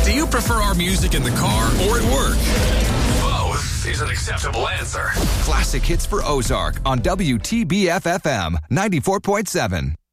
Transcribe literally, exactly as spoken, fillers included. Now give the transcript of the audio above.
Do you prefer our music in the car or at work? Both is an acceptable answer. Classic hits for Ozark on W T B F F M ninety-four point seven.